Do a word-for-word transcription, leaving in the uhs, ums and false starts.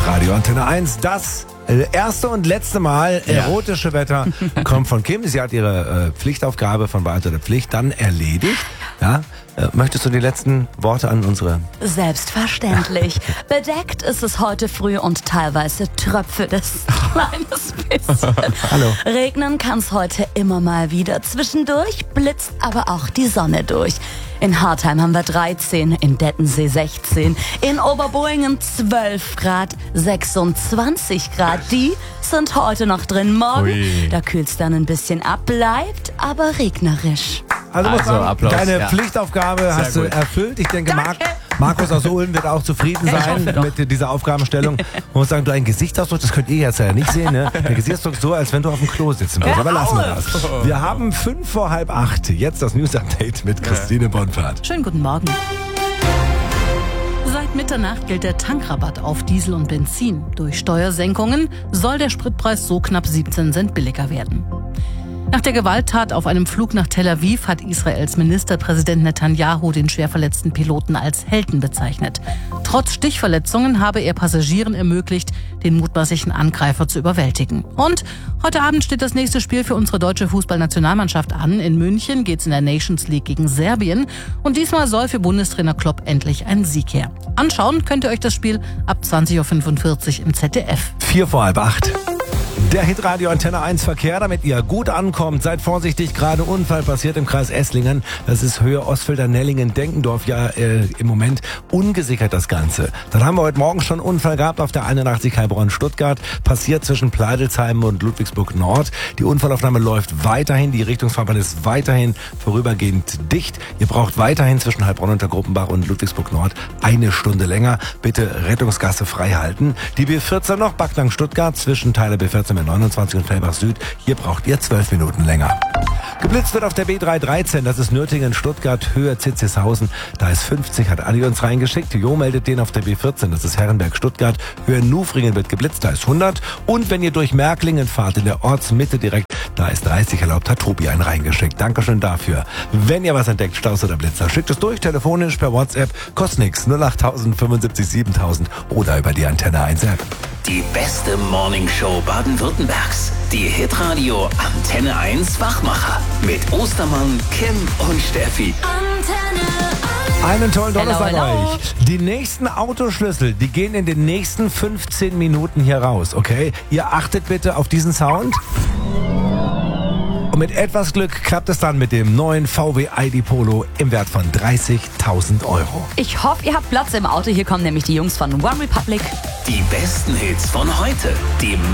Hitradio Antenne eins, das erste und letzte Mal erotische Wetter kommt von Kim. Sie hat ihre äh, Pflichtaufgabe von Wahrheit oder Pflicht dann erledigt. Ja? Äh, möchtest du die letzten Worte an unsere... Selbstverständlich. Bedeckt ist es heute früh und teilweise tröpfelt es ein kleines bisschen. Hallo. Regnen kann es heute immer mal wieder. Zwischendurch blitzt aber auch die Sonne durch. In Hartheim haben wir dreizehn, in Dettensee sechzehn, in Oberboingen zwölf Grad, sechsundzwanzig Grad. Die sind heute noch drin. Morgen, Ui. da kühlt es dann ein bisschen ab, bleibt aber regnerisch. Also, muss Also, sagen, Applaus, deine ja. Pflichtaufgabe hast du gut. erfüllt. Ich denke, Marc, Markus aus Ulm wird auch zufrieden Ich sein hoffe doch. mit dieser Aufgabenstellung. Ich muss sagen, dein Gesichtsausdruck, das könnt ihr jetzt ja nicht sehen, ne? Der Gesichtsausdruck ist so, als wenn du auf dem Klo sitzen würdest. Aber lassen wir das. Wir haben fünf vor halb acht. Jetzt das News-Update mit Christine Bonfahrt. Schönen guten Morgen. Seit Mitternacht gilt der Tankrabatt auf Diesel und Benzin. Durch Steuersenkungen soll der Spritpreis so knapp siebzehn Cent billiger werden. Nach der Gewalttat auf einem Flug nach Tel Aviv hat Israels Ministerpräsident Netanyahu den schwer verletzten Piloten als Helden bezeichnet. Trotz Stichverletzungen habe er Passagieren ermöglicht, den mutmaßlichen Angreifer zu überwältigen. Und heute Abend steht das nächste Spiel für unsere deutsche Fußballnationalmannschaft an. In München geht's in der Nations League gegen Serbien. Und diesmal soll für Bundestrainer Klopp endlich ein Sieg her. Anschauen könnt ihr euch das Spiel ab zwanzig Uhr fünfundvierzig im Z D F. Vier vor halb acht. Der Hitradio Antenne eins Verkehr, damit ihr gut ankommt. Seid vorsichtig, gerade Unfall passiert im Kreis Esslingen. Das ist Höhe Ostfelder, Nellingen, Denkendorf. Ja, äh, im Moment ungesichert das Ganze. Dann haben wir heute Morgen schon einen Unfall gehabt auf der einundachtzig Heilbronn-Stuttgart. Passiert zwischen Pleidelsheim und Ludwigsburg Nord. Die Unfallaufnahme läuft weiterhin. Die Richtungsfahrbahn ist weiterhin vorübergehend dicht. Ihr braucht weiterhin zwischen Heilbronn unter Gruppenbach und Ludwigsburg Nord eine Stunde länger. Bitte Rettungsgasse frei halten. Die B vierzehn noch, Backnang Stuttgart, zwischen Teile B vierzehn mit neunundzwanzig und Fellbach Süd. Hier braucht ihr zwölf Minuten länger. Geblitzt wird auf der B dreihundertdreizehn, das ist Nürtingen, Stuttgart, Höhe Zitzishausen. Da ist fünfzig, hat Adi uns reingeschickt. Jo meldet den auf der B vierzehn, das ist Herrenberg, Stuttgart. Höhe Nufringen wird geblitzt, da ist hundert. Und wenn ihr durch Märklingen fahrt, in der Ortsmitte direkt, da ist dreißig erlaubt, hat Tobi einen reingeschickt. Dankeschön dafür. Wenn ihr was entdeckt, Staus oder Blitzer, schickt es durch, telefonisch, per WhatsApp, kostet nix, null acht null null fünfundsiebzig siebentausend oder über die Antenne eins App. Die beste Morningshow Baden-Württembergs. Die Hitradio Antenne eins Wachmacher. Mit Ostermann, Kim und Steffi. Einen tollen Donnerstag Hello, hello. euch. Die nächsten Autoschlüssel, die gehen in den nächsten fünfzehn Minuten hier raus, okay? Ihr achtet bitte auf diesen Sound. Und mit etwas Glück klappt es dann mit dem neuen V W I D Polo im Wert von dreißigtausend Euro. Ich hoffe, ihr habt Platz im Auto. Hier kommen nämlich die Jungs von One Republic. Die besten Hits von heute. Die